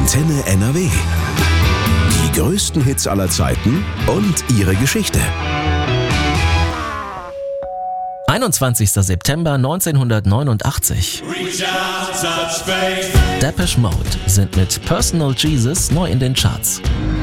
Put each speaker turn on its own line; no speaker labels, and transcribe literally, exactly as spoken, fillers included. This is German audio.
Antenne N R W. Die größten Hits aller Zeiten und ihre Geschichte.
einundzwanzigster September neunzehnhundertneunundachtzig. Depeche Mode sind mit Personal Jesus neu in den Charts.